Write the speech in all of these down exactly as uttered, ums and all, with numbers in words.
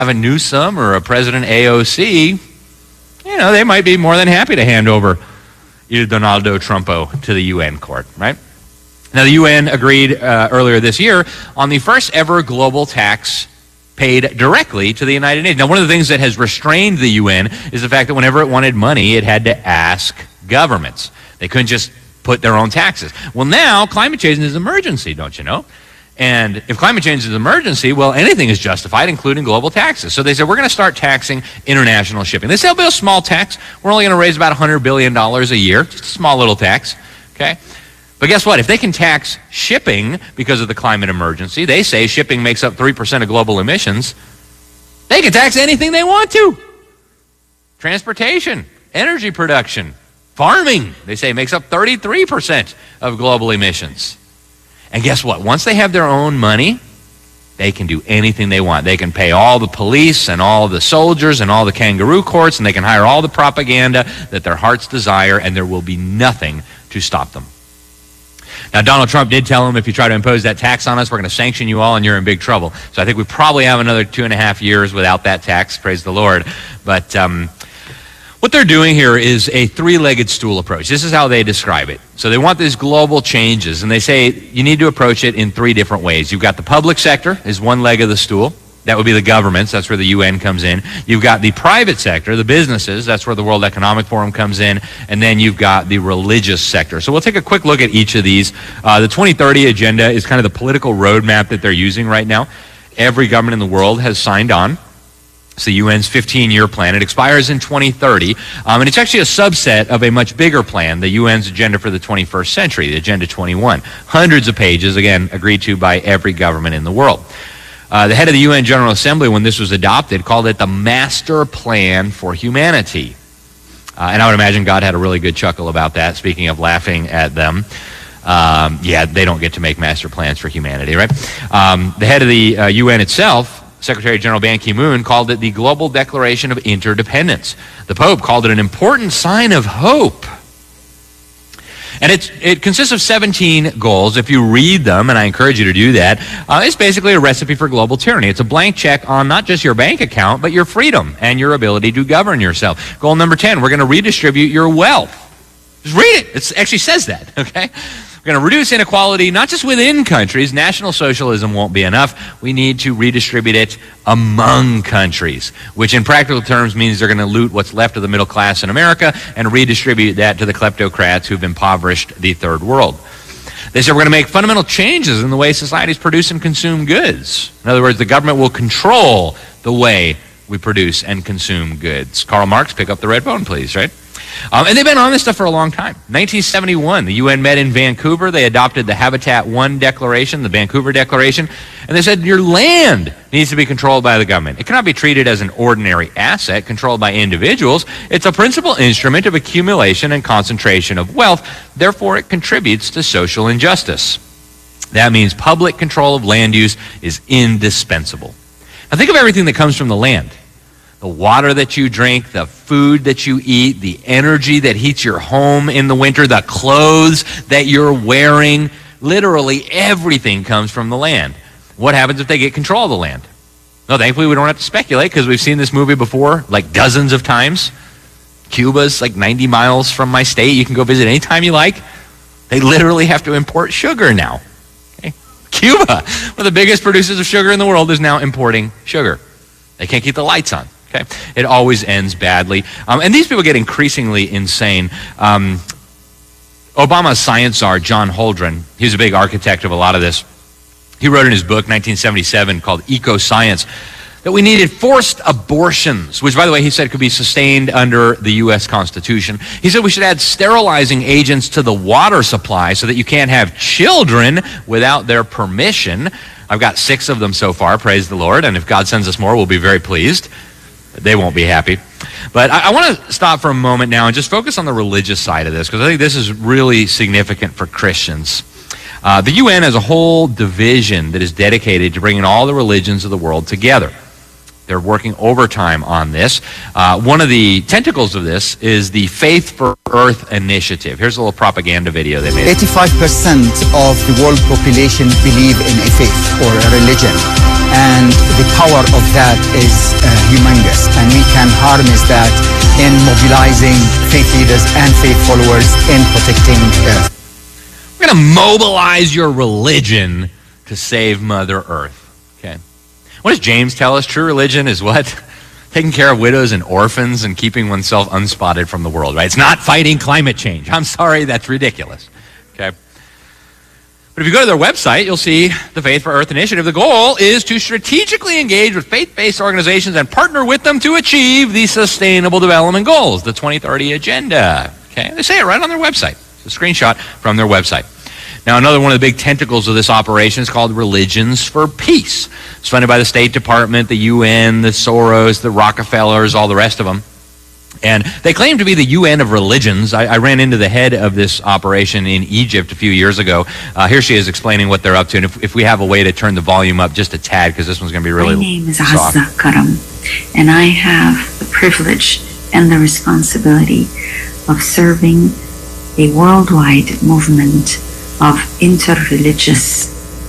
have a Newsom or a President A O C, you know, they might be more than happy to hand over either Donaldo Trumpo to the U N court, right? Now, the U N agreed uh, earlier this year on the first ever global tax paid directly to the United Nations. Now, one of the things that has restrained the U N is the fact that whenever it wanted money, it had to ask governments. They couldn't just put their own taxes. Well, now, climate change is an emergency, don't you know? And if climate change is an emergency, well, anything is justified, including global taxes. So they said, we're going to start taxing international shipping. They said, it'll be a small tax. We're only going to raise about one hundred billion dollars a year. Just a small little tax, okay? But guess what? If they can tax shipping because of the climate emergency, they say shipping makes up three percent of global emissions, they can tax anything they want to. Transportation, energy production, farming, they say makes up thirty-three percent of global emissions. And guess what? Once they have their own money, they can do anything they want. They can pay all the police and all the soldiers and all the kangaroo courts, and they can hire all the propaganda that their hearts desire, and there will be nothing to stop them. Now, Donald Trump did tell them, if you try to impose that tax on us, we're going to sanction you all and you're in big trouble. So I think we probably have another two and a half years without that tax, praise the Lord. But um, what they're doing here is a three-legged stool approach. This is how they describe it. So they want these global changes, and they say you need to approach it in three different ways. You've got the public sector is one leg of the stool. That would be the governments. That's where the U N comes in. You've got the private sector, the businesses. That's where the World Economic Forum comes in. And then you've got the religious sector. So we'll take a quick look at each of these. Uh, the twenty thirty agenda is kind of the political roadmap that they're using right now. Every government in the world has signed on. It's the U N's fifteen-year plan. It expires in twenty thirty, um, and it's actually a subset of a much bigger plan, the U N's agenda for the twenty-first century, the Agenda twenty-one. Hundreds of pages, again, agreed to by every government in the world. Uh, the head of the U N General Assembly, when this was adopted, called it the Master Plan for Humanity. Uh, and I would imagine God had a really good chuckle about that, speaking of laughing at them. Um, yeah, they don't get to make master plans for humanity, right? Um, the head of the uh, U N itself, Secretary General Ban Ki-moon, called it the Global Declaration of Interdependence. The Pope called it an important sign of hope. And it's, it consists of seventeen goals. If you read them, and I encourage you to do that, uh, it's basically a recipe for global tyranny. It's a blank check on not just your bank account, but your freedom and your ability to govern yourself. Goal number ten, we're going to redistribute your wealth. Just read it. It actually says that, okay? We're going to reduce inequality, not just within countries. National socialism won't be enough. We need to redistribute it among countries, which in practical terms means they're going to loot what's left of the middle class in America and redistribute that to the kleptocrats who've impoverished the third world. They said we're going to make fundamental changes in the way societies produce and consume goods. In other words, the government will control the way we produce and consume goods. Karl Marx, pick up the red phone, please, right? Um, and they've been on this stuff for a long time. nineteen seventy-one, the U N met in Vancouver. They adopted the Habitat one Declaration, the Vancouver Declaration, and they said your land needs to be controlled by the government. It cannot be treated as an ordinary asset controlled by individuals. It's a principal instrument of accumulation and concentration of wealth. Therefore, it contributes to social injustice. That means public control of land use is indispensable. Now think of everything that comes from the land. The water that you drink, the food that you eat, the energy that heats your home in the winter, the clothes that you're wearing. Literally everything comes from the land. What happens if they get control of the land? No, thankfully we don't have to speculate because we've seen this movie before, like dozens of times. Cuba's like ninety miles from my state. You can go visit anytime you like. They literally have to import sugar now. Okay? Cuba, one of the biggest producers of sugar in the world, is now importing sugar. They can't keep the lights on. Okay. It always ends badly. Um, and these people get increasingly insane. Um, Obama's science czar, John Holdren, he's a big architect of a lot of this. He wrote in his book, nineteen seventy-seven, called Eco-Science, that we needed forced abortions, which, by the way, he said could be sustained under the U S Constitution. He said we should add sterilizing agents to the water supply so that you can't have children without their permission. I've got six of them so far, praise the Lord, and if God sends us more, we'll be very pleased. They won't be happy. But I, I want to stop for a moment now and just focus on the religious side of this, because I think this is really significant for Christians. Uh, the U N has a whole division that is dedicated to bringing all the religions of the world together. They're working overtime on this. Uh, one of the tentacles of this is the Faith for Earth initiative. Here's a little propaganda video they made. eighty-five percent of the world population believe in a faith or a religion. and the power of that is uh, humongous, and we can harness that in mobilizing faith leaders and faith followers in protecting Earth. We're going to mobilize your religion to save Mother Earth. Okay. What does James tell us? True religion is what? Taking care of widows and orphans and keeping oneself unspotted from the world, right? It's not fighting climate change. I'm sorry, that's ridiculous. Okay. But if you go to their website, you'll see the Faith for Earth initiative. The goal is to strategically engage with faith-based organizations and partner with them to achieve the Sustainable Development Goals, the twenty thirty Agenda. Okay, they say it right on their website. It's a screenshot from their website. Now, another one of the big tentacles of this operation is called Religions for Peace. It's funded by the State Department, the U N, the Soros, the Rockefellers, all the rest of them. And they claim to be the U N of religions. I, I ran into the head of this operation in Egypt a few years ago. Uh, here she is explaining what they're up to. And if, if we have a way to turn the volume up just a tad, because this one's going to be really soft. My name is Azza Karam, and I have the privilege and the responsibility of serving a worldwide movement of interreligious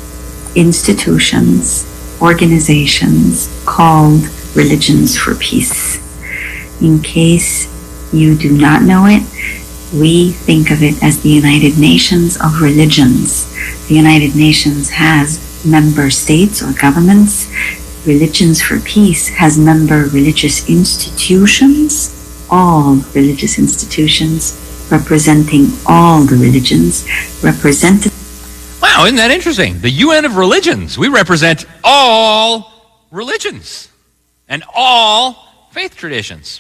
institutions, organizations called Religions for Peace. In case you do not know it, we think of it as the United Nations of Religions. The United Nations has member states or governments. Religions for Peace has member religious institutions, all religious institutions, representing all the religions, represented. Wow, isn't that interesting? The U N of religions. We represent all religions and all faith traditions.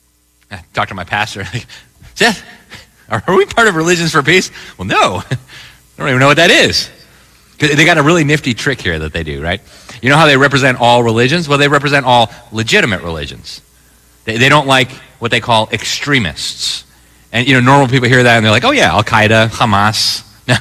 I talked to my pastor, like, Seth, are we part of Religions for Peace? Well, no. I don't even know what that is. They got a really nifty trick here that they do, right? You know how they represent all religions? Well, they represent all legitimate religions. They, they don't like what they call extremists. And, you know, normal people hear that and they're like, oh, yeah, Al-Qaeda, Hamas. No,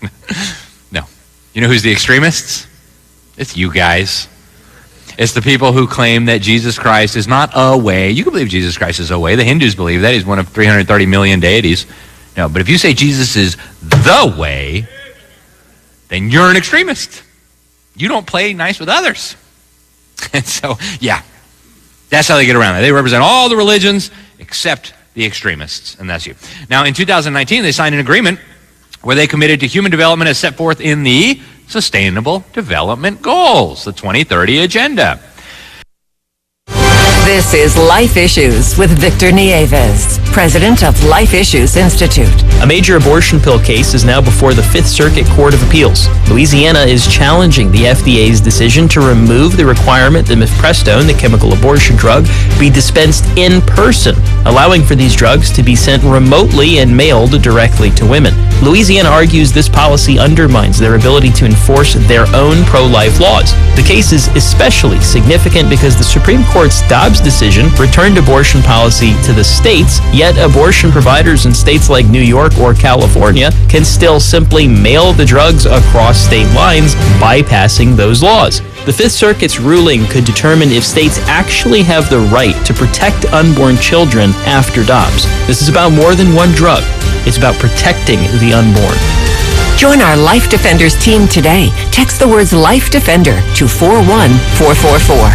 no. You know who's the extremists? It's you guys. It's the people who claim that Jesus Christ is not a way. You can believe Jesus Christ is a way. The Hindus believe that. He's one of three hundred thirty million deities. No, but if you say Jesus is the way, then you're an extremist. You don't play nice with others. And so, yeah, that's how they get around that. They represent all the religions except the extremists, and that's you. Now, in two thousand nineteen, they signed an agreement where they committed to human development as set forth in the Sustainable Development Goals, the twenty thirty Agenda. This is Life Issues with Victor Nieves, president of Life Issues Institute. A major abortion pill case is now before the Fifth Circuit Court of Appeals. Louisiana is challenging the F D A's decision to remove the requirement that mifepristone, the chemical abortion drug, be dispensed in person, allowing for these drugs to be sent remotely and mailed directly to women. Louisiana argues this policy undermines their ability to enforce their own pro-life laws. The case is especially significant because the Supreme Court's Dobbs decision returned abortion policy to the states, yet abortion providers in states like New York or California can still simply mail the drugs across state lines, bypassing those laws. The Fifth Circuit's ruling could determine if states actually have the right to protect unborn children after Dobbs. This is about more than one drug. It's about protecting the unborn. Join our Life Defenders team today. Text the words Life Defender to four one four four four.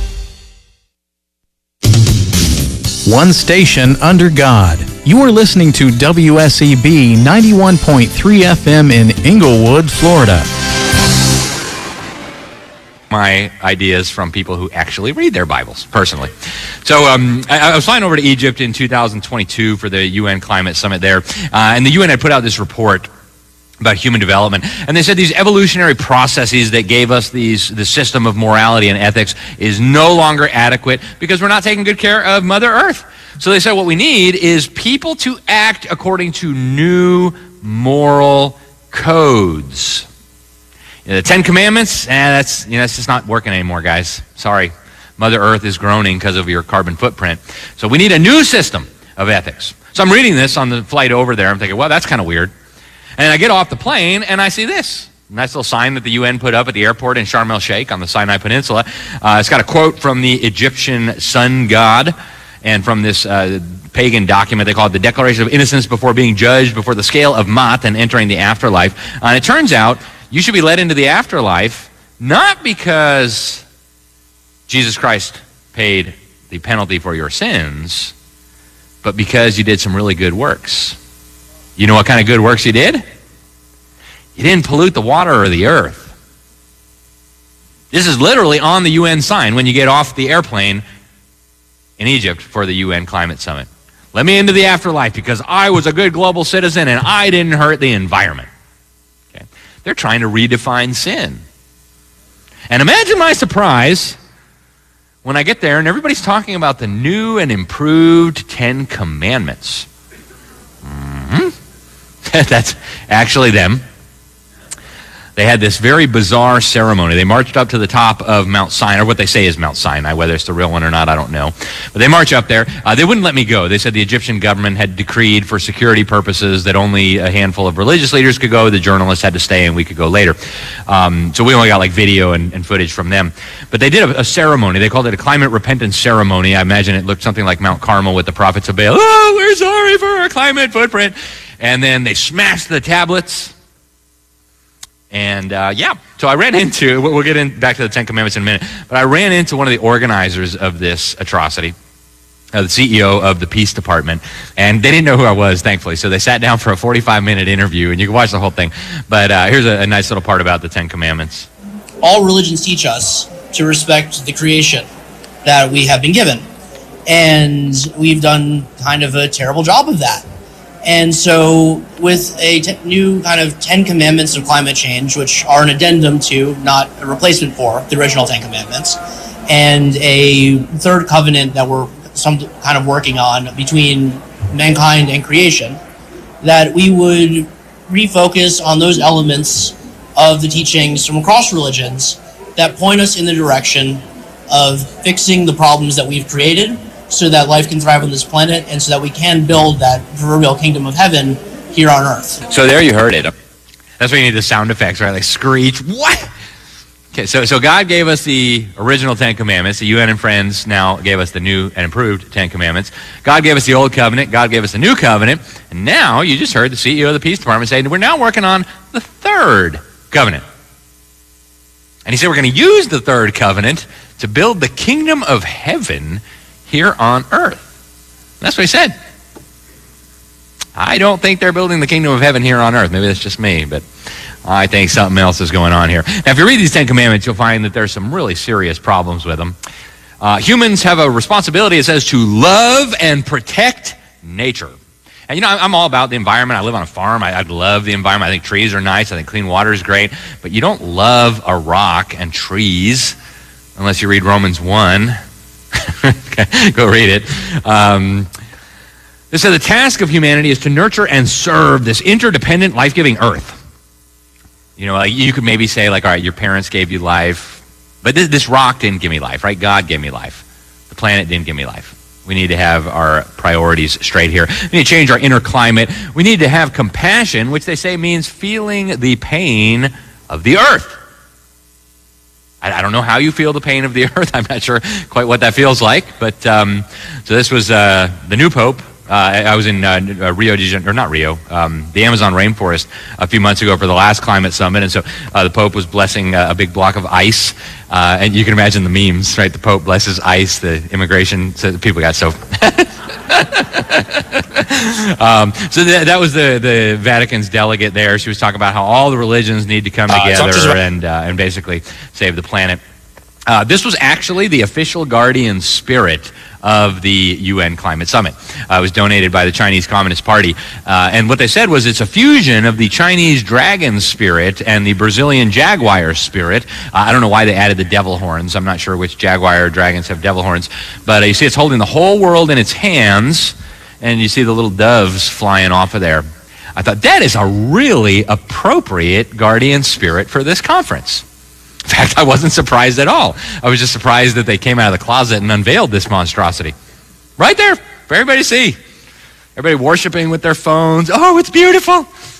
One station under God. You are listening to W S E B ninety-one point three F M in Inglewood, Florida. My ideas from people who actually read their Bibles, personally. So um, I, I was flying over to Egypt in two thousand twenty-two for the U N Climate Summit there, uh, and the U N had put out this report about human development, and they said these evolutionary processes that gave us these the system of morality and ethics is no longer adequate because we're not taking good care of Mother Earth. So they said what we need is people to act according to new moral codes. You know, the Ten Commandments, eh, that's you know, that's just not working anymore, guys. Sorry, Mother Earth is groaning because of your carbon footprint. So we need a new system of ethics. So I'm reading this on the flight over there. I'm thinking, well, that's kind of weird. And I get off the plane, and I see this. Nice little sign that the U N put up at the airport in Sharm el-Sheikh on the Sinai Peninsula. Uh, it's got a quote from the Egyptian sun god and from this uh, pagan document. They call it the Declaration of Innocence Before Being Judged Before the Scale of Maat and Entering the Afterlife. Uh, and it turns out you should be led into the afterlife not because Jesus Christ paid the penalty for your sins, but because you did some really good works. You know what kind of good works you did? You didn't pollute the water or the earth. This is literally on the U N sign when you get off the airplane in Egypt for the U N Climate Summit. Let me into the afterlife because I was a good global citizen and I didn't hurt the environment. Okay? They're trying to redefine sin. And imagine my surprise when I get there and everybody's talking about the new and improved Ten Commandments. Mm-hmm. That's actually them. They had this very bizarre ceremony. They marched up to the top of Mount Sinai, or what they say is Mount Sinai. Whether it's the real one or not, I don't know. But they march up there. Uh, they wouldn't let me go. They said the Egyptian government had decreed for security purposes that only a handful of religious leaders could go. The journalists had to stay, and we could go later. Um, so we only got like video and, and footage from them. But they did a, a ceremony. They called it a climate repentance ceremony. I imagine it looked something like Mount Carmel with the prophets of Baal. Oh, we're sorry for our climate footprint. And then they smashed the tablets. And uh, yeah, so I ran into, we'll get in back to the Ten Commandments in a minute, but I ran into one of the organizers of this atrocity, uh, the C E O of the Peace Department, and they didn't know who I was, thankfully, so they sat down for a forty-five minute interview, and you can watch the whole thing. But uh, here's a, a nice little part about the Ten Commandments. All religions teach us to respect the creation that we have been given, and we've done kind of a terrible job of that. And so with a t- new kind of Ten Commandments of climate change, which are an addendum to, not a replacement for, the original Ten Commandments, and a third covenant that we're some kind of working on between mankind and creation, that we would refocus on those elements of the teachings from across religions that point us in the direction of fixing the problems that we've created, so that life can thrive on this planet and so that we can build that proverbial kingdom of heaven here on earth. So there you heard it. That's why you need the sound effects, right? Like screech. What? Okay, so, so God gave us the original Ten Commandments. The U N and Friends now gave us the new and improved Ten Commandments. God gave us the Old Covenant. God gave us the New Covenant. And now you just heard the C E O of the Peace Department say, we're now working on the Third Covenant. And he said we're going to use the Third Covenant to build the kingdom of heaven here on earth. That's what he said. I don't think they're building the kingdom of heaven here on earth. Maybe that's just me, but I think something else is going on here. Now, if you read these Ten Commandments, you'll find that there's some really serious problems with them. Uh, humans have a responsibility, it says, to love and protect nature. And, you know, I'm all about the environment. I live on a farm. I, I love the environment. I think trees are nice. I think clean water is great. But you don't love a rock and trees unless you read Romans one. Okay, go read it. Um, it says the task of humanity is to nurture and serve this interdependent, life-giving earth. You know, like you could maybe say, like, all right, your parents gave you life, but this, this rock didn't give me life, right? God gave me life. The planet didn't give me life. We need to have our priorities straight here. We need to change our inner climate. We need to have compassion, which they say means feeling the pain of the earth. I don't know how you feel the pain of the earth. I'm not sure quite what that feels like. But um, so this was uh, the new Pope. Uh, I was in uh, Rio de Janeiro, or not Rio, um, the Amazon rainforest a few months ago for the last climate summit. And so uh, the Pope was blessing a, a big block of ice. Uh, and you can imagine the memes, right? The Pope blesses ice, the immigration, so the people got so... um, so th- that was the, the Vatican's delegate there. She was talking about how all the religions need to come uh, together and, uh, and basically save the planet. Uh, this was actually the official guardian spirit of the U N Climate Summit. Uh, it was donated by the Chinese Communist Party. Uh, and what they said was it's a fusion of the Chinese dragon spirit and the Brazilian jaguar spirit. Uh, I don't know why they added the devil horns. I'm not sure which jaguar or dragons have devil horns. But uh, you see it's holding the whole world in its hands, and you see the little doves flying off of there. I thought that is a really appropriate guardian spirit for this conference. In fact, I wasn't surprised at all. I was just surprised that they came out of the closet and unveiled this monstrosity. Right there for everybody to see. Everybody worshiping with their phones. Oh, it's beautiful.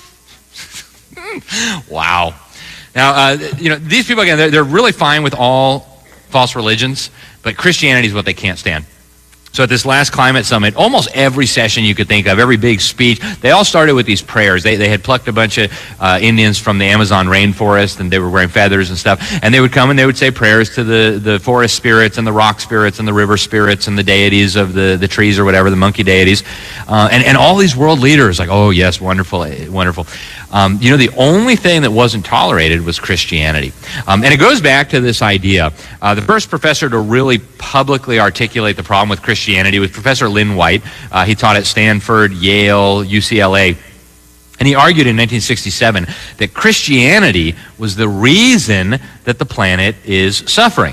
Wow. Now, uh, you know, these people, again, they're, they're really fine with all false religions, but Christianity is what they can't stand. So at this last climate summit, almost every session you could think of, every big speech, they all started with these prayers. They, they had plucked a bunch of uh, Indians from the Amazon rainforest, and they were wearing feathers and stuff. And they would come and they would say prayers to the, the forest spirits and the rock spirits and the river spirits and the deities of the, the trees or whatever, the monkey deities. Uh, and, and all these world leaders, like, oh, yes, wonderful, wonderful. Um, you know, the only thing that wasn't tolerated was Christianity. Um, and it goes back to this idea. Uh, the first professor to really publicly articulate the problem with Christianity was Professor Lynn White. Uh, he taught at Stanford, Yale, U C L A. And he argued in nineteen sixty-seven that Christianity was the reason that the planet is suffering.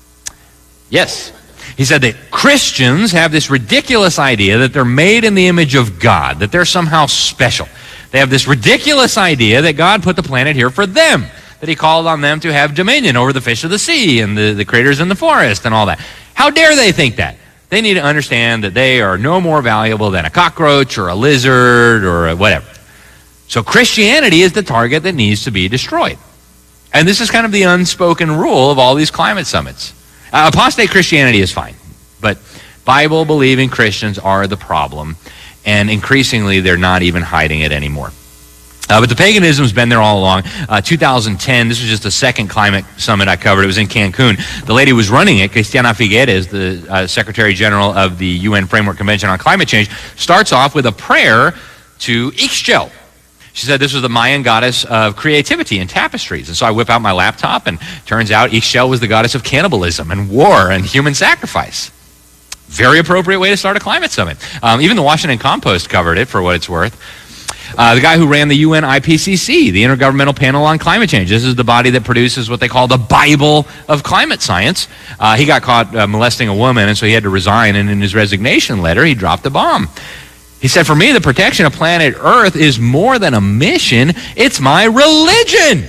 Yes. He said that Christians have this ridiculous idea that they're made in the image of God, that they're somehow special. They have this ridiculous idea that God put the planet here for them, that he called on them to have dominion over the fish of the sea and the, the critters in the forest and all that. How dare they think that? They need to understand that they are no more valuable than a cockroach or a lizard or a whatever. So Christianity is the target that needs to be destroyed. And this is kind of the unspoken rule of all these climate summits. Uh, apostate Christianity is fine, but Bible-believing Christians are the problem, and increasingly they're not even hiding it anymore. Uh, but the paganism's been there all along. Uh, two thousand ten, this was just the second climate summit I covered. It was in Cancun. The lady who was running it, Christiana Figueres, the uh, Secretary General of the U N Framework Convention on Climate Change, starts off with a prayer to Ixchel. She said this was the Mayan goddess of creativity and tapestries. And so I whip out my laptop, and turns out Ixchel was the goddess of cannibalism and war and human sacrifice. Very appropriate way to start a climate summit. Um, even the Washington Compost covered it, for what it's worth. Uh, the guy who ran the U N I P C C, the Intergovernmental Panel on Climate Change, this is the body that produces what they call the Bible of climate science. Uh, he got caught uh, molesting a woman, and so he had to resign, and in his resignation letter, he dropped a bomb. He said, for me, the protection of planet Earth is more than a mission, it's my religion.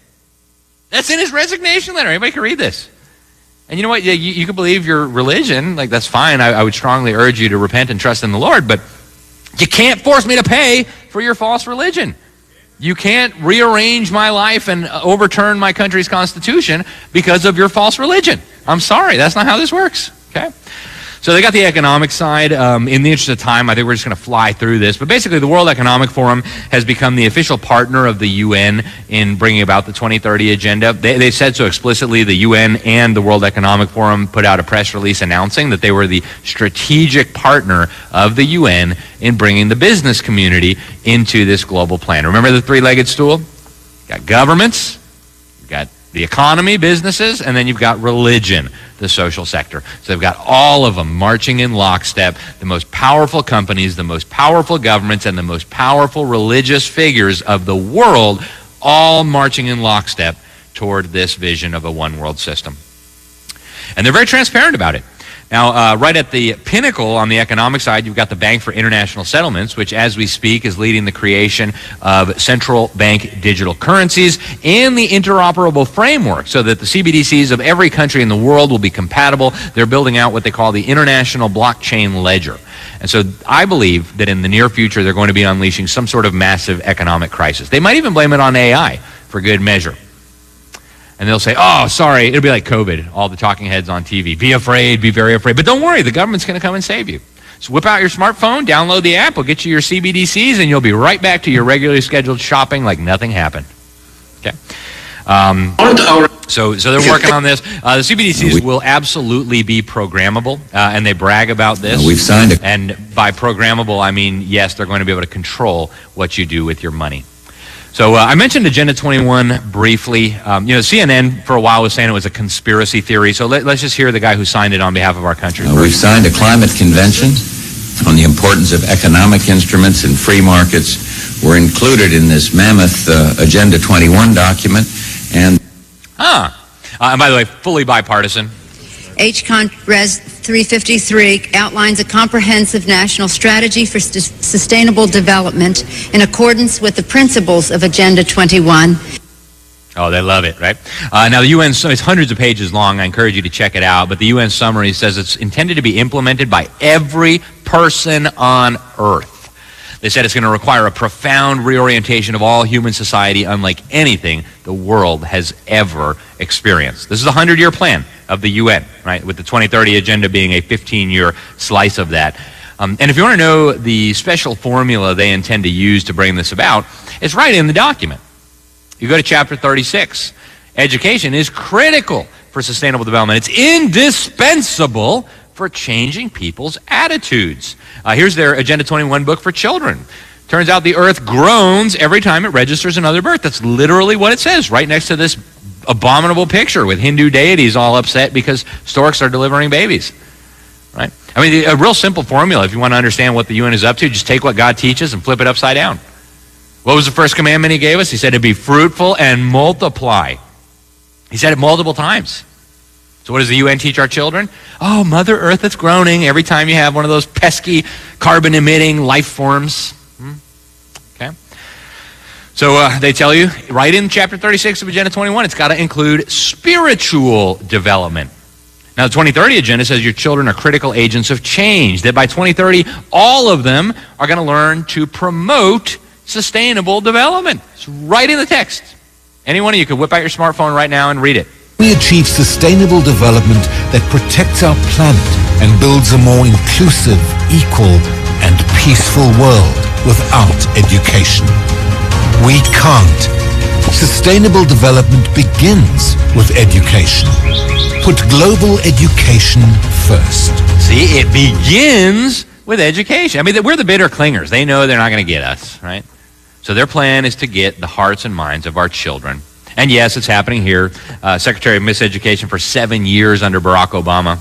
That's in his resignation letter. Anybody can read this. And you know what? You, you can believe your religion. Like, that's fine. I, I would strongly urge you to repent and trust in the Lord. But you can't force me to pay for your false religion. You can't rearrange my life and overturn my country's constitution because of your false religion. I'm sorry. That's not how this works. Okay? So they got the economic side. Um, in the interest of time, I think we're just going to fly through this. But basically, the World Economic Forum has become the official partner of the U N in bringing about the twenty thirty agenda. They, they said so explicitly. The U N and the World Economic Forum put out a press release announcing that they were the strategic partner of the U N in bringing the business community into this global plan. Remember the three-legged stool? You've got governments, you've got the economy, businesses, and then you've got religion, the social sector. So they've got all of them marching in lockstep, the most powerful companies, the most powerful governments, and the most powerful religious figures of the world, all marching in lockstep toward this vision of a one-world system. And they're very transparent about it. Now, uh, right at the pinnacle on the economic side, you've got the Bank for International Settlements, which, as we speak, is leading the creation of central bank digital currencies and the interoperable framework so that the C B D Cs of every country in the world will be compatible. They're building out what they call the International Blockchain Ledger. And so I believe that in the near future, they're going to be unleashing some sort of massive economic crisis. They might even blame it on A I for good measure. And they'll say, oh, sorry, it'll be like COVID, all the talking heads on T V. Be afraid, be very afraid. But don't worry, the government's going to come and save you. So whip out your smartphone, download the app, we'll get you your C B D Cs, and you'll be right back to your regularly scheduled shopping like nothing happened. Okay? Um, so, so they're working on this. Uh, the C B D Cs will absolutely be programmable, uh, and they brag about this. We've signed it. And by programmable, I mean, yes, they're going to be able to control what you do with your money. So uh, I mentioned Agenda twenty-one briefly. Um, you know, C N N for a while was saying it was a conspiracy theory. So let, let's just hear the guy who signed it on behalf of our country. Uh, we've signed a climate convention on the importance of economic instruments and free markets. We're included in this mammoth uh, Agenda twenty-one document. And ah, uh, and by the way, fully bipartisan. H Con Res three fifty-three outlines a comprehensive national strategy for st- sustainable development in accordance with the principles of Agenda twenty-one. Oh, they love it, right? Uh, now, the U N, it's hundreds of pages long. I encourage you to check it out. But the U N summary says it's intended to be implemented by every person on Earth. They said it's going to require a profound reorientation of all human society, unlike anything the world has ever experienced. This is a hundred-year plan of the U N, right, with the twenty thirty agenda being a fifteen-year slice of that. Um, and if you want to know the special formula they intend to use to bring this about, it's right in the document. You go to chapter thirty-six. Education is critical for sustainable development. It's indispensable for changing people's attitudes. Uh, here's their Agenda twenty-one book for children. Turns out the earth groans every time it registers another birth. That's literally what it says right next to this abominable picture with Hindu deities all upset because storks are delivering babies. Right? I mean, a real simple formula if you want to understand what the U N is up to, just take what God teaches and flip it upside down. What was the first commandment he gave us? He said to be fruitful and multiply. He said it multiple times. So what does the U N teach our children? Oh, Mother Earth is groaning every time you have one of those pesky carbon-emitting life forms. Hmm? Okay. So uh, they tell you right in chapter thirty-six of Agenda twenty-one, it's got to include spiritual development. Now, the twenty thirty agenda says your children are critical agents of change, that by twenty thirty, all of them are going to learn to promote sustainable development. It's right in the text. Any one of you could whip out your smartphone right now and read it. We achieve sustainable development that protects our planet and builds a more inclusive, equal, and peaceful world without education. We can't. Sustainable development begins with education. Put global education first. See, it begins with education. I mean, we're the bitter clingers. They know they're not going to get us, right? So their plan is to get the hearts and minds of our children. And yes, it's happening here. Uh, Secretary of Miseducation for seven years under Barack Obama.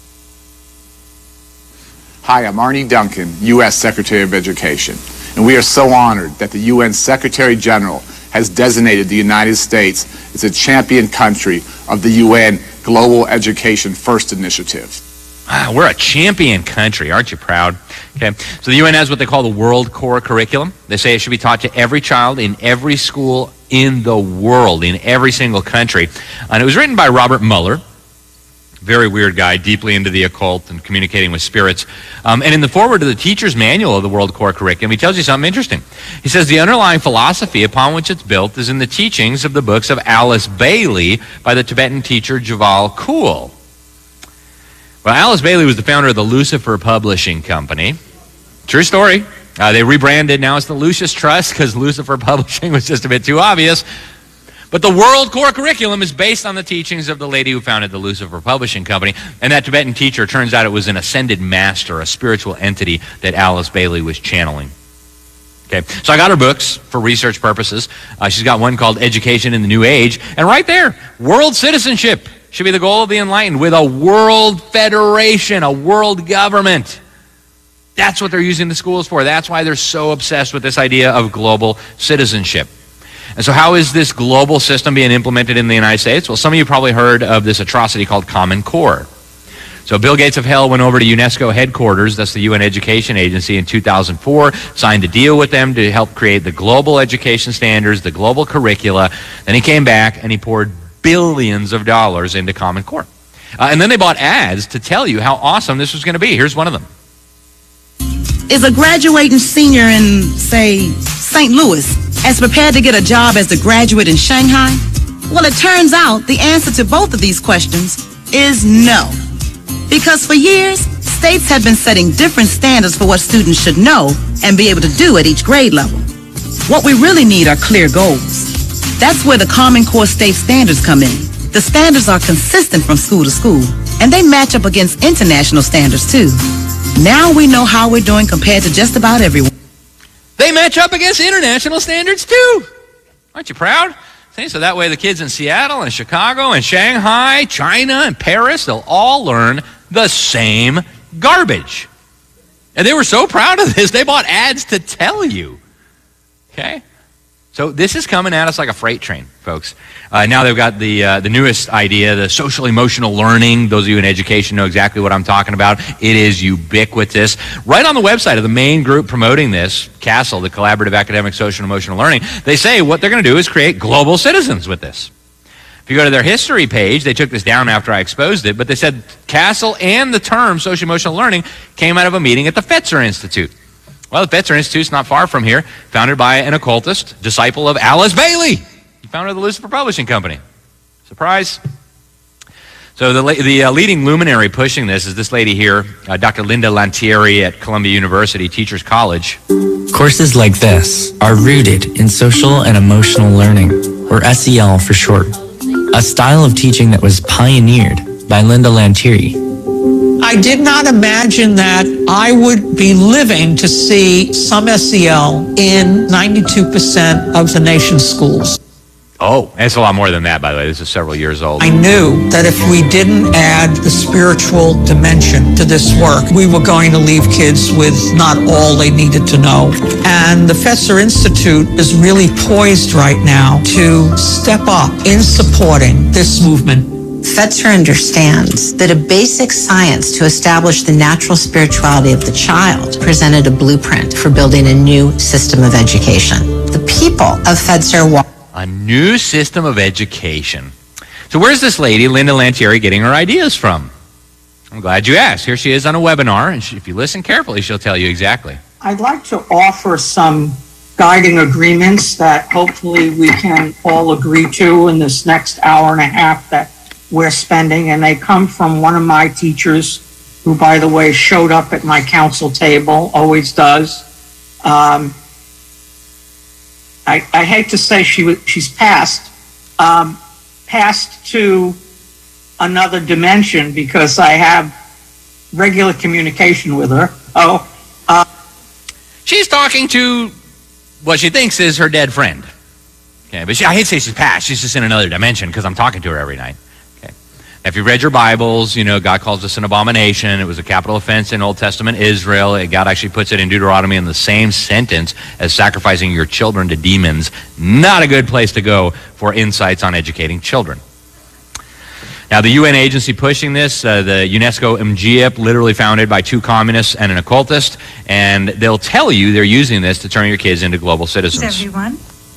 Hi, I'm Arnie Duncan, U S Secretary of Education. And we are so honored that the U N Secretary General has designated the United States as a champion country of the U N Global Education First Initiative. Wow, we're a champion country. Aren't you proud? Okay. So the U N has what they call the World Core Curriculum. They say it should be taught to every child in every school in the world, in every single country. And it was written by Robert Mueller, very weird guy, deeply into the occult and communicating with spirits. Um, and in the foreword to the teacher's manual of the World Core Curriculum, he tells you something interesting. He says the underlying philosophy upon which it's built is in the teachings of the books of Alice Bailey by the Tibetan teacher Djwhal Khul. Well, Alice Bailey was the founder of the Lucifer Publishing Company. True story. Uh, they rebranded. Now it's the Lucius Trust because Lucifer Publishing was just a bit too obvious. But the World Core Curriculum is based on the teachings of the lady who founded the Lucifer Publishing Company. And that Tibetan teacher, turns out it was an ascended master, a spiritual entity that Alice Bailey was channeling. Okay, so I got her books for research purposes. Uh, she's got one called Education in the New Age. And right there, world citizenship should be the goal of the enlightened, with a world federation, a world government. That's what they're using the schools for. That's why they're so obsessed with this idea of global citizenship. And so how is this global system being implemented in the United States? Well, some of you probably heard of this atrocity called Common Core. So Bill Gates of hell went over to UNESCO headquarters, that's the U N Education Agency, in two thousand four, signed a deal with them to help create the global education standards, the global curricula. Then he came back and he poured billions of dollars into Common Core. Uh, and then they bought ads to tell you how awesome this was going to be. Here's one of them. Is a graduating senior in, say, Saint Louis as prepared to get a job as a graduate in Shanghai? Well, it turns out the answer to both of these questions is no. Because for years, states have been setting different standards for what students should know and be able to do at each grade level. What we really need are clear goals. That's where the Common Core state standards come in. The standards are consistent from school to school, and they match up against international standards too. Now we know how we're doing compared to just about everyone. They match up against international standards too. Aren't you proud? See, so that way the kids in Seattle and Chicago and Shanghai, China and Paris, they'll all learn the same garbage. And they were so proud of this, they bought ads to tell you. Okay? So this is coming at us like a freight train, folks. Uh, now they've got the uh, the newest idea, the social emotional learning. Those of you in education know exactly what I'm talking about. It is ubiquitous. Right on the website of the main group promoting this, CASEL, the Collaborative Academic Social and Emotional Learning, they say what they're going to do is create global citizens with this. If you go to their history page, they took this down after I exposed it, but they said CASEL and the term social emotional learning came out of a meeting at the Fetzer Institute. Well, the Fetzer Institute's not far from here, founded by an occultist, disciple of Alice Bailey. founder of the Lucifer Publishing Company. Surprise. So the, the uh, leading luminary pushing this is this lady here, uh, Doctor Linda Lantieri at Columbia University Teachers College. Courses like this are rooted in social and emotional learning, or S E L for short, a style of teaching that was pioneered by Linda Lantieri. I did not imagine that I would be living to see some S E L in ninety-two percent of the nation's schools. Oh, it's a lot more than that, by the way. This is several years old. I knew that if we didn't add the spiritual dimension to this work, we were going to leave kids with not all they needed to know. And the Fetzer Institute is really poised right now to step up in supporting this movement. Fetzer understands that a basic science to establish the natural spirituality of the child presented a blueprint for building a new system of education. The people of Fetzer walk A new system of education. So where's this lady, Linda Lantieri, getting her ideas from? I'm glad you asked. Here she is on a webinar, and she, if you listen carefully, she'll tell you exactly. I'd like to offer some guiding agreements that hopefully we can all agree to in this next hour and a half that we're spending, and they come from one of my teachers, who, by the way, showed up at my council table, always does. Um, I, I hate to say she was, she's passed, um, passed to another dimension because I have regular communication with her. Oh, uh, she's talking to what she thinks is her dead friend. Okay, but she, I hate to say she's passed. She's just in another dimension because I'm talking to her every night. If you read your Bibles, you know, God calls this an abomination. It was a capital offense in Old Testament Israel. God actually puts it in Deuteronomy in the same sentence as sacrificing your children to demons. Not a good place to go for insights on educating children. Now, the U N agency pushing this, uh, the UNESCO M G I P, literally founded by two communists and an occultist, and they'll tell you they're using this to turn your kids into global citizens. Everyone,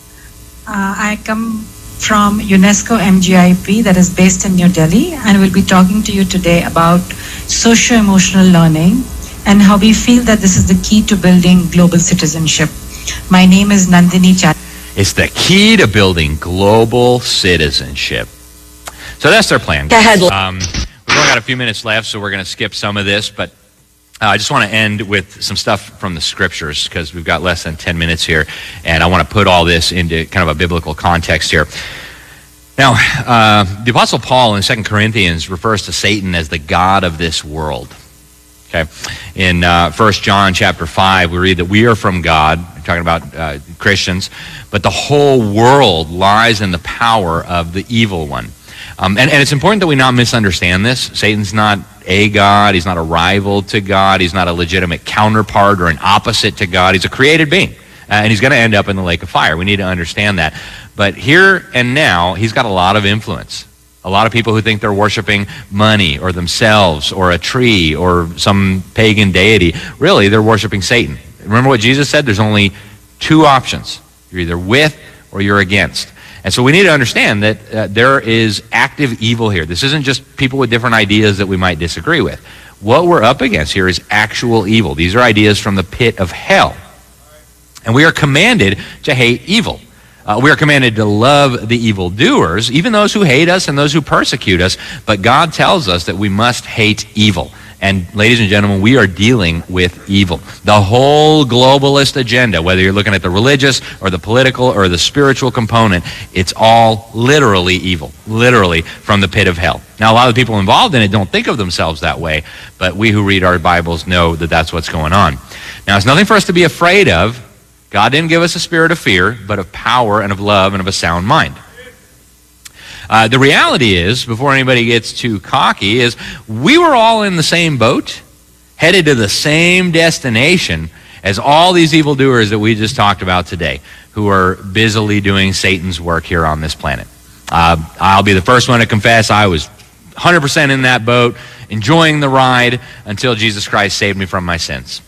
uh, I come from UNESCO M G I P that is based in New Delhi, and we'll be talking to you today about socio-emotional learning and how we feel that this is the key to building global citizenship. My name is Nandini Chat. It's the key to building global citizenship. So that's their plan. Go ahead. Um, we've only got a few minutes left, so we're going to skip some of this, but uh, I just want to end with some stuff from the scriptures because we've got less than ten minutes here, and I want to put all this into kind of a biblical context here. Now, uh, the Apostle Paul in Second Corinthians refers to Satan as the god of this world. Okay, in uh, First John chapter five, we read that we are from God. We're talking about uh, Christians, but the whole world lies in the power of the evil one. Um, and, and it's important that we not misunderstand this. Satan's not a God. He's not a rival to God. He's not a legitimate counterpart or an opposite to God. He's a created being, uh, and he's going to end up in the lake of fire. We need to understand that. But here and now, he's got a lot of influence. A lot of people who think they're worshiping money or themselves or a tree or some pagan deity, really, they're worshiping Satan. Remember what Jesus said? There's only two options. You're either with or you're against. And so we need to understand that uh, there is active evil here. This isn't just people with different ideas that we might disagree with. What we're up against here is actual evil. These are ideas from the pit of hell. And we are commanded to hate evil. Uh, we are commanded to love the evildoers, even those who hate us and those who persecute us. But God tells us that we must hate evil. And ladies and gentlemen, we are dealing with evil. The whole globalist agenda, whether you're looking at the religious or the political or the spiritual component, it's all literally evil, literally from the pit of hell. Now, a lot of the people involved in it don't think of themselves that way, but we who read our Bibles know that that's what's going on. Now, it's nothing for us to be afraid of. God didn't give us a spirit of fear, but of power and of love and of a sound mind. Uh, the reality is, before anybody gets too cocky, is we were all in the same boat, headed to the same destination as all these evildoers that we just talked about today, who are busily doing Satan's work here on this planet. Uh, I'll be the first one to confess I was one hundred percent in that boat, enjoying the ride until Jesus Christ saved me from my sins.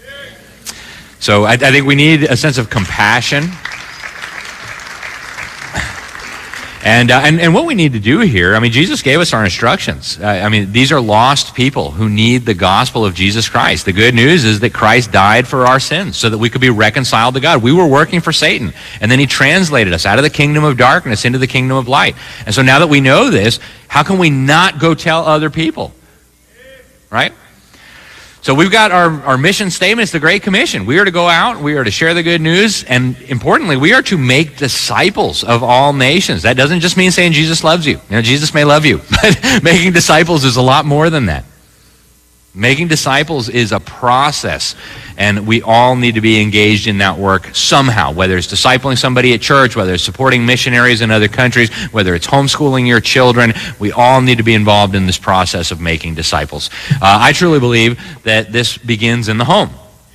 So I, I think we need a sense of compassion. And, uh, and and what we need to do here, I mean, Jesus gave us our instructions. Uh, I mean, these are lost people who need the gospel of Jesus Christ. The good news is that Christ died for our sins so that we could be reconciled to God. We were working for Satan, and then he translated us out of the kingdom of darkness into the kingdom of light. And so now that we know this, how can we not go tell other people? Right? So we've got our, our mission statement. It's the Great Commission. We are to go out, we are to share the good news, and importantly, we are to make disciples of all nations. That doesn't just mean saying Jesus loves you. You know, Jesus may love you, but making disciples is a lot more than that. Making disciples is a process, and we all need to be engaged in that work somehow, whether it's discipling somebody at church, whether it's supporting missionaries in other countries, whether it's homeschooling your children. We all need to be involved in this process of making disciples. Uh, I truly believe that this begins in the home.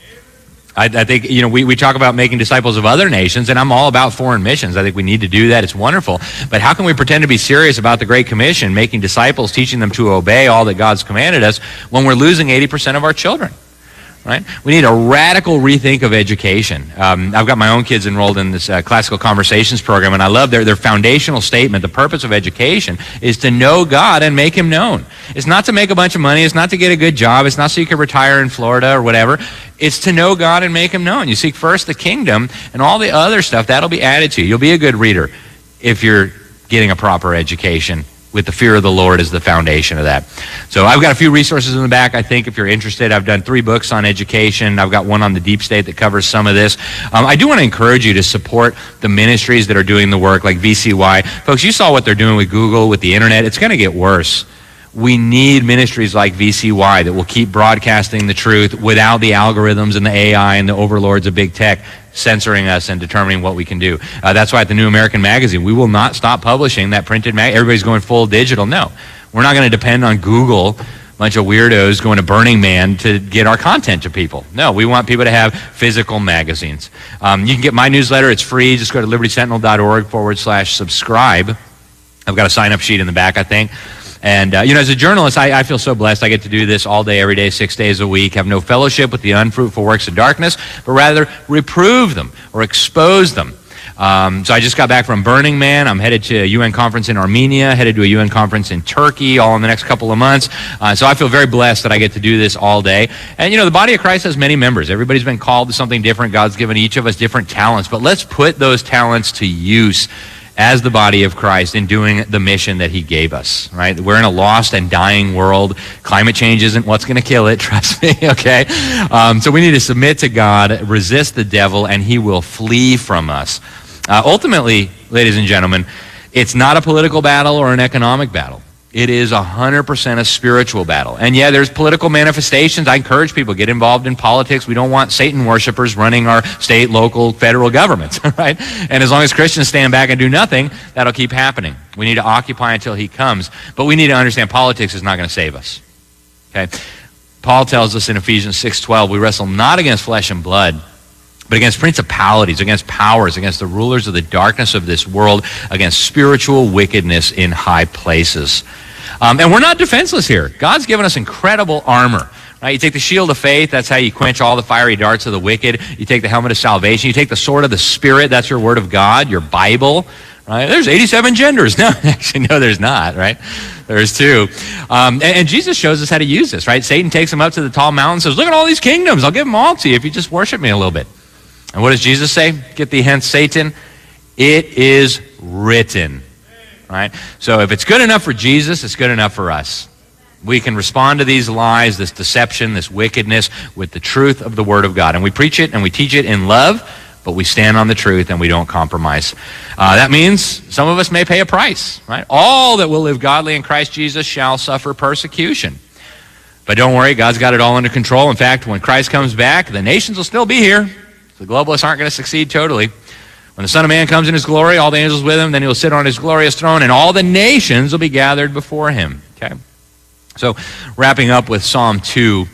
I, I think, you know, we, we talk about making disciples of other nations, and I'm all about foreign missions. I think we need to do that. It's wonderful. But how can we pretend to be serious about the Great Commission, making disciples, teaching them to obey all that God's commanded us, when we're losing eighty percent of our children? Right? We need a radical rethink of education. Um, I've got my own kids enrolled in this uh, classical conversations program, and I love their, their foundational statement. The purpose of education is to know God and make him known. It's not to make a bunch of money. It's not to get a good job. It's not so you can retire in Florida or whatever. It's to know God and make him known. You seek first the kingdom, and all the other stuff, that'll be added to you. You'll be a good reader if you're getting a proper education with the fear of the Lord as the foundation of that. So I've got a few resources in the back, I think, if you're interested. I've done three books on education. I've got one on the deep state that covers some of this. Um, I do want to encourage you to support the ministries that are doing the work, like V C Y. Folks, you saw what they're doing with Google, with the internet. It's going to get worse. We need ministries like V C Y that will keep broadcasting the truth without the algorithms and the A I and the overlords of big tech censoring us and determining what we can do. Uh, that's why at the New American Magazine, we will not stop publishing that printed mag. Everybody's going full digital. No, we're not going to depend on Google, a bunch of weirdos going to Burning Man to get our content to people. No, we want people to have physical magazines. Um, you can get my newsletter. It's free. Just go to libertysentinel.org forward slash subscribe. I've got a sign-up sheet in the back, I think. And, uh, you know, as a journalist, I, I feel so blessed. I get to do this all day, every day, six days a week, have no fellowship with the unfruitful works of darkness, but rather reprove them or expose them. Um, so I just got back from Burning Man. I'm headed to a U N conference in Armenia, headed to a U N conference in Turkey, all in the next couple of months. Uh, so I feel very blessed that I get to do this all day. And, you know, the body of Christ has many members. Everybody's been called to something different. God's given each of us different talents. But let's put those talents to use as the body of Christ in doing the mission that he gave us, right? We're in a lost and dying world. Climate change isn't what's going to kill it, trust me, okay? Um, so we need to submit to God, resist the devil, and he will flee from us. Uh, ultimately, ladies and gentlemen, it's not a political battle or an economic battle. It is one hundred percent a spiritual battle. And yeah, there's political manifestations. I encourage people to get involved in politics. We don't want Satan worshipers running our state, local, federal governments, right? And as long as Christians stand back and do nothing, that'll keep happening. We need to occupy until he comes. But we need to understand politics is not going to save us, okay? Paul tells us in Ephesians six twelve, we wrestle not against flesh and blood, but against principalities, against powers, against the rulers of the darkness of this world, against spiritual wickedness in high places. Um, and we're not defenseless here. God's given us incredible armor. Right? You take the shield of faith, that's how you quench all the fiery darts of the wicked. You take the helmet of salvation. You take the sword of the Spirit, that's your word of God, your Bible. Right? There's eighty-seven genders. No, actually, no, there's not, right? There's two. Um, and, and Jesus shows us how to use this, right? Satan takes him up to the tall mountain and says, look at all these kingdoms. I'll give them all to you if you just worship me a little bit. And what does Jesus say? Get thee hence, Satan. It is written. Right? So if it's good enough for Jesus, it's good enough for us. We can respond to these lies, this deception, this wickedness with the truth of the Word of God. And we preach it and we teach it in love, but we stand on the truth and we don't compromise. Uh, that means some of us may pay a price. Right? All that will live godly in Christ Jesus shall suffer persecution. But don't worry, God's got it all under control. In fact, when Christ comes back, the nations will still be here. The globalists aren't going to succeed totally. When the Son of Man comes in his glory, all the angels with him, then he'll sit on his glorious throne, and all the nations will be gathered before him. Okay? So, wrapping up with Psalm two,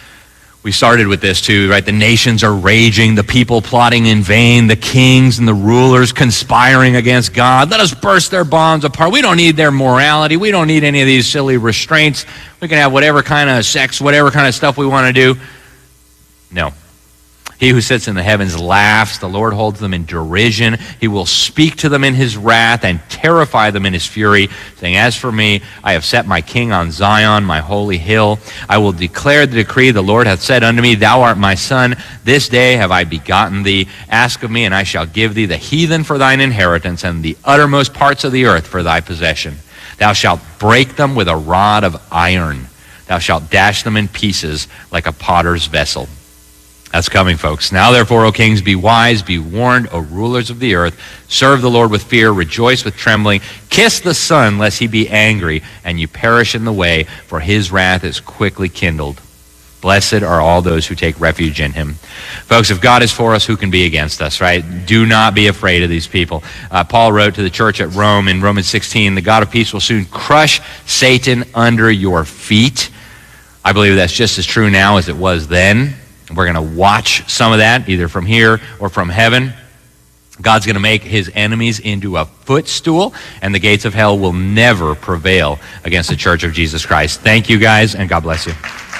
we started with this too, right? The nations are raging, the people plotting in vain, the kings and the rulers conspiring against God. Let us burst their bonds apart. We don't need their morality. We don't need any of these silly restraints. We can have whatever kind of sex, whatever kind of stuff we want to do. No. He who sits in the heavens laughs. The Lord holds them in derision. He will speak to them in his wrath and terrify them in his fury, saying, as for me, I have set my king on Zion, my holy hill. I will declare the decree. The Lord hath said unto me, thou art my son. This day have I begotten thee. Ask of me, and I shall give thee the heathen for thine inheritance, and the uttermost parts of the earth for thy possession. Thou shalt break them with a rod of iron. Thou shalt dash them in pieces like a potter's vessel. That's coming, folks. Now, therefore, O kings, be wise, be warned, O rulers of the earth. Serve the Lord with fear, rejoice with trembling. Kiss the Son, lest he be angry, and you perish in the way, for his wrath is quickly kindled. Blessed are all those who take refuge in him. Folks, if God is for us, who can be against us, right? Do not be afraid of these people. Uh, Paul wrote to the church at Rome in Romans sixteen, the God of peace will soon crush Satan under your feet. I believe that's just as true now as it was then. We're going to watch some of that, either from here or from heaven. God's going to make his enemies into a footstool, and the gates of hell will never prevail against the church of Jesus Christ. Thank you, guys, and God bless you.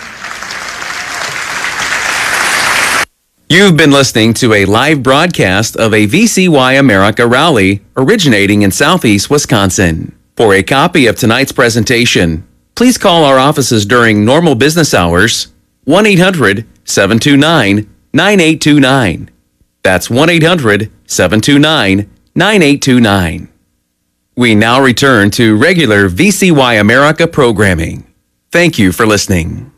You've been listening to a live broadcast of a V C Y America rally originating in Southeast Wisconsin. For a copy of tonight's presentation, please call our offices during normal business hours, one eight hundred, seven two nine, nine eight two nine. That's one eight hundred, seven two nine, nine eight two nine. We now return to regular V C Y America programming. Thank you for listening.